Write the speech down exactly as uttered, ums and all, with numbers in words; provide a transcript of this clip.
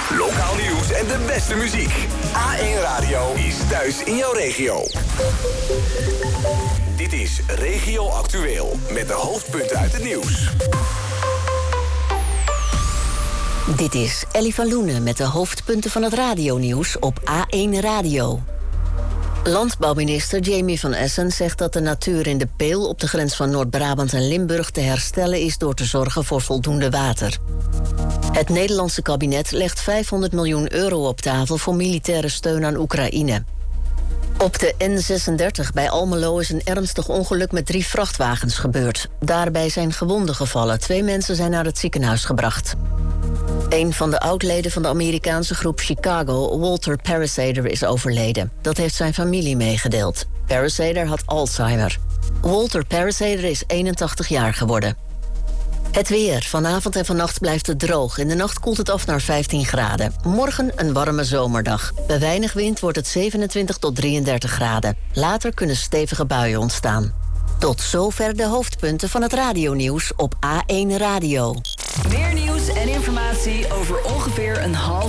Lokaal nieuws en de beste muziek. A één Radio is thuis in jouw regio. Dit is Regio Actueel met de hoofdpunten uit het nieuws. Dit is Ellie van Loenen met de hoofdpunten van het radionieuws op A één Radio. Landbouwminister Jamie van Essen zegt dat de natuur in de Peel op de grens van Noord-Brabant en Limburg te herstellen is door te zorgen voor voldoende water. Het Nederlandse kabinet legt vijfhonderd miljoen euro op tafel voor militaire steun aan Oekraïne. Op de N zesendertig bij Almelo is een ernstig ongeluk met drie vrachtwagens gebeurd. Daarbij zijn gewonden gevallen. Twee mensen zijn naar het ziekenhuis gebracht. Een van de oudleden van de Amerikaanse groep Chicago, Walter Parisader, is overleden. Dat heeft zijn familie meegedeeld. Parisader had Alzheimer. Walter Parisader is eenentachtig jaar geworden. Het weer. Vanavond en vannacht blijft het droog. In de nacht koelt het af naar vijftien graden. Morgen een warme zomerdag. Bij weinig wind wordt het zevenentwintig tot drieëndertig graden. Later kunnen stevige buien ontstaan. Tot zover de hoofdpunten van het radionieuws op A één Radio. Meer nieuws en informatie over ongeveer een half